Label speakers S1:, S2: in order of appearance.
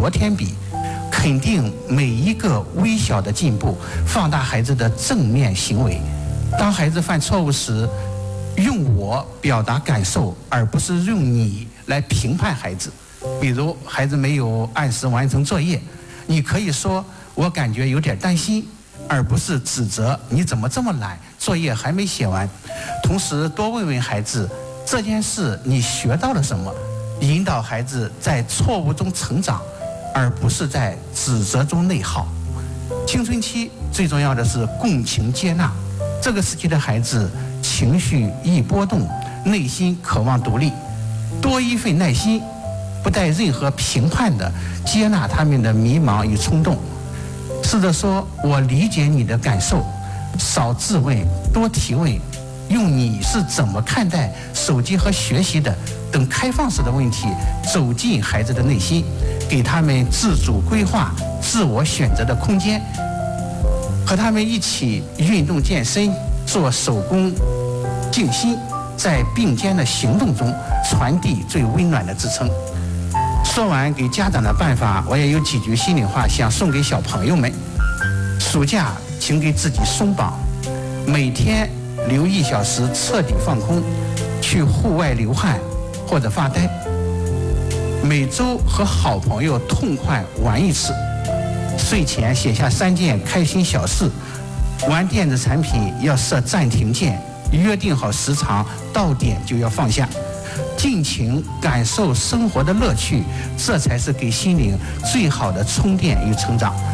S1: 昨天比，肯定每一个微小的进步，放大孩子的正面行为。当孩子犯错误时，用我表达感受，而不是用你来评判孩子。比如孩子没有按时完成作业，你可以说我感觉有点担心，而不是指责你怎么这么懒，作业还没写完。同时多问问孩子这件事你学到了什么，引导孩子在错误中成长，而不是在指责中内耗。青春期最重要的是共情接纳，这个时期的孩子情绪易波动，内心渴望独立，多一份耐心，不带任何评判的接纳他们的迷茫与冲动。试着说我理解你的感受，少质问，多提问，用你是怎么看待手机和学习的等开放式的问题走进孩子的内心，给他们自主规划、自我选择的空间，和他们一起运动健身，做手工静心，在并肩的行动中传递最温暖的支撑。说完给家长的办法，我也有几句心里话想送给小朋友们。暑假请给自己松绑，每天留1小时彻底放空，去户外流汗或者发呆。每周和好朋友痛快玩一次，睡前写下3件开心小事。玩电子产品要设暂停键，约定好时长，到点就要放下。尽情感受生活的乐趣，这才是给心灵最好的充电与成长。